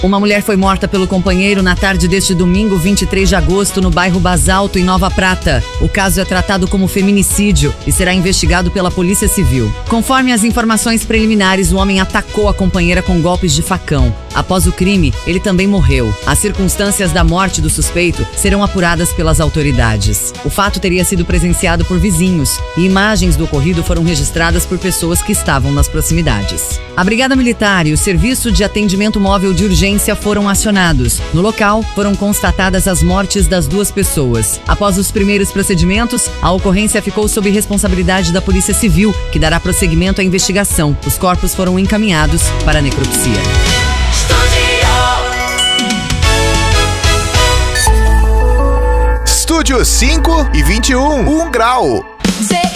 Uma mulher foi morta pelo companheiro na tarde deste domingo, 23 de agosto, no bairro Basalto, em Nova Prata. O caso é tratado como feminicídio e será investigado pela Polícia Civil. Conforme as informações preliminares, o homem atacou a companheira com golpes de facão. Após o crime, ele também morreu. As circunstâncias da morte do suspeito serão apuradas pelas autoridades. O fato teria sido presenciado por vizinhos e imagens do ocorrido foram registradas por pessoas que estavam nas proximidades. A Brigada Militar e o Serviço de Atendimento Móvel de Urgência foram acionados. No local, foram constatadas as mortes das duas pessoas. Após os primeiros procedimentos, a ocorrência ficou sob responsabilidade da Polícia Civil, que dará prosseguimento à investigação. Os corpos foram encaminhados para a necropsia. Estúdio 5 e 21, 1 grau.